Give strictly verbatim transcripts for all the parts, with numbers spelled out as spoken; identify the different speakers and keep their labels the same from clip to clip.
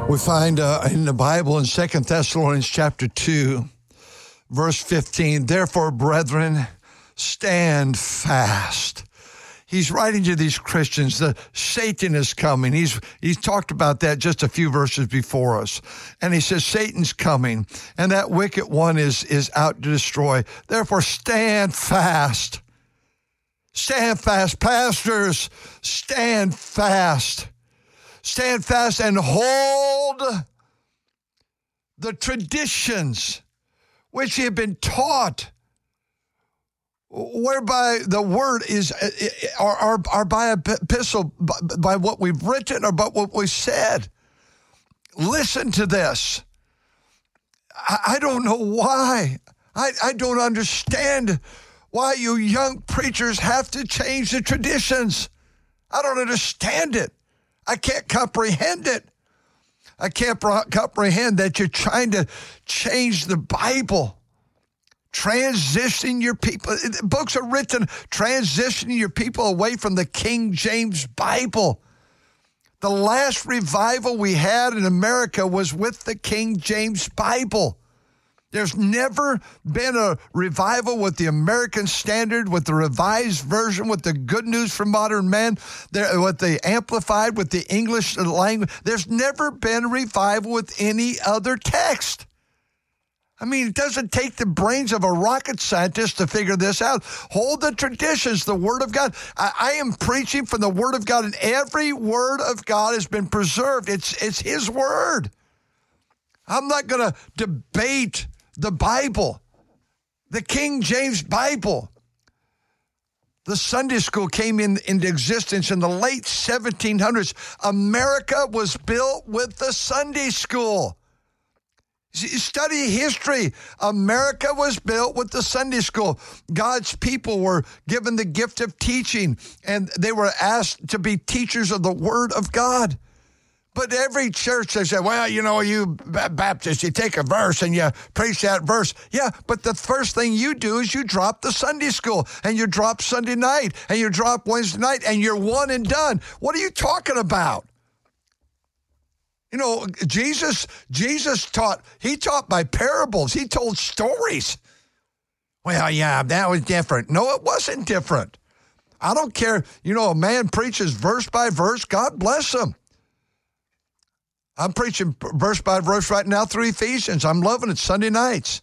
Speaker 1: We find uh, in the Bible in Second Thessalonians chapter two, verse fifteen, therefore, brethren, stand fast. He's writing to these Christians that Satan is coming. He's he's talked about that just a few verses before us. And he says Satan's coming, and that wicked one is, is out to destroy. Therefore, stand fast. Stand fast. Pastors, stand fast. Stand fast and hold the traditions which you have been taught, whereby the word is are, are, are by epistle, by, by what we've written or by what we said. Listen to this. I, I don't know why. I, I don't understand why you young preachers have to change the traditions. I don't understand it. I can't comprehend it. I can't comprehend that you're trying to change the Bible. Transition your people. Books are written transitioning your people away from the King James Bible. The last revival we had in America was with the King James Bible. There's never been a revival with the American Standard, with the Revised Version, with the Good News for Modern Man, there, with the Amplified, with the English language. There's never been a revival with any other text. I mean, it doesn't take the brains of a rocket scientist to figure this out. Hold the traditions, the Word of God. I, I am preaching from the Word of God, and every Word of God has been preserved. It's, it's His Word. I'm not going to debate the Bible, the King James Bible. The Sunday school came in, into existence in the late seventeen hundreds. America was built with the Sunday school. Study history. America was built with the Sunday school. God's people were given the gift of teaching, and they were asked to be teachers of the Word of God. But every church, they say, well, you know, you Baptists, you take a verse and you preach that verse. Yeah, but the first thing you do is you drop the Sunday school, and you drop Sunday night, and you drop Wednesday night, and you're one and done. What are you talking about? You know, Jesus, Jesus taught, he taught by parables. He told stories. Well, yeah, that was different. No, it wasn't different. I don't care. You know, a man preaches verse by verse. God bless him. I'm preaching verse by verse right now through Ephesians. I'm loving it Sunday nights.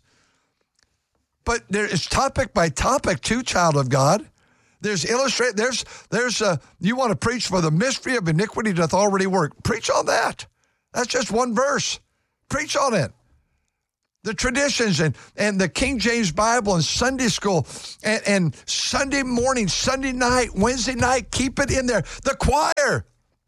Speaker 1: But there is topic by topic too, child of God. There's illustrate. There's, there's a, you want to preach for the mystery of iniquity doth already work. Preach on that. That's just one verse. Preach on it. The traditions and, and the King James Bible and Sunday school and, and Sunday morning, Sunday night, Wednesday night, keep it in there. The choir.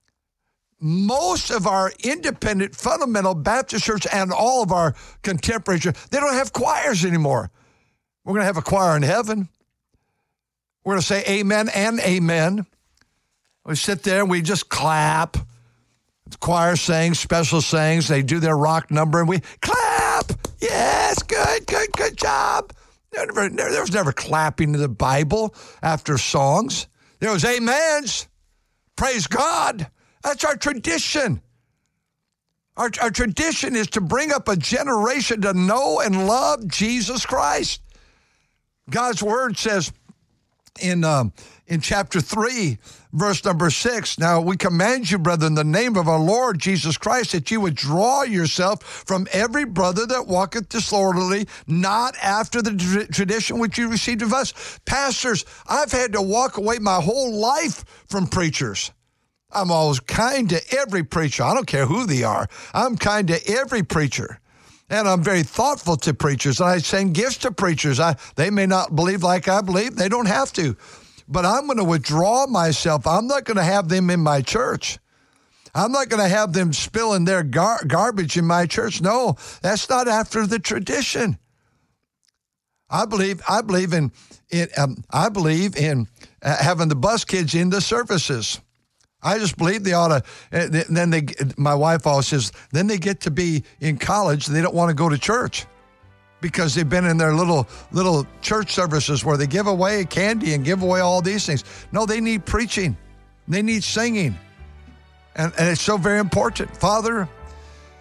Speaker 1: Most of our independent fundamental Baptist church and all of our contemporary church, they don't have choirs anymore. We're going to have a choir in heaven. We're going to say amen and amen. We sit there and we just clap. The choir sings, special sings. They do their rock number and we clap. Yes, good, good, good job. There, never, there was never clapping in the Bible after songs. There was amens. Praise God. That's our tradition. Our, our tradition is to bring up a generation to know and love Jesus Christ. God's word says in um, in chapter three, verse number six, now we command you, brethren, in the name of our Lord Jesus Christ, that you would draw yourself from every brother that walketh disorderly, not after the tra- tradition which you received of us. Pastors, I've had to walk away my whole life from preachers. I'm always kind to every preacher. I don't care who they are. I'm kind to every preacher. And I'm very thoughtful to preachers. And I send gifts to preachers. I, they may not believe like I believe. They don't have to. But I'm going to withdraw myself. I'm not going to have them in my church. I'm not going to have them spilling their gar- garbage in my church. No, that's not after the tradition. I believe I believe in, in um, I believe in uh, having the bus kids in the services. I just believe they ought to, and then they, my wife always says, then they get to be in college, they don't want to go to church because they've been in their little little church services where they give away candy and give away all these things. No, they need preaching. They need singing. And, and it's so very important. Father,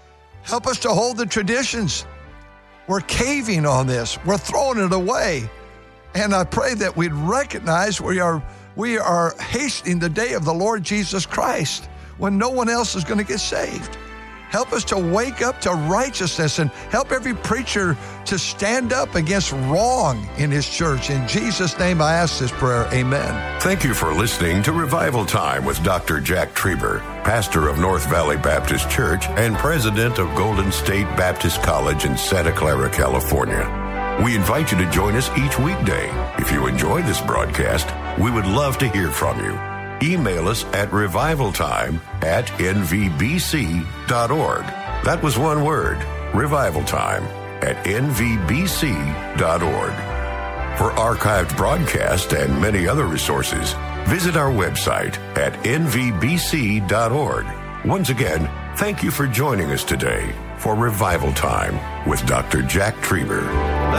Speaker 1: Help us to hold the traditions. We're caving on this. We're throwing it away. And I pray that we'd recognize we are we are hastening the day of the Lord Jesus Christ when no one else is going to get saved. Help us to wake up to righteousness and help every preacher to stand up against wrong in his church. In Jesus' name I ask this prayer. Amen.
Speaker 2: Thank you for listening to Revival Time with Doctor Jack Trieber, pastor of North Valley Baptist Church and president of Golden State Baptist College in Santa Clara, California. We invite you to join us each weekday. If you enjoy this broadcast, we would love to hear from you. Email us at revivaltime at n v b c dot org. That was one word, revivaltime at n v b c dot org. For archived broadcasts and many other resources, visit our website at n v b c dot org. Once again, thank you for joining us today for Revival Time with Doctor Jack Trieber.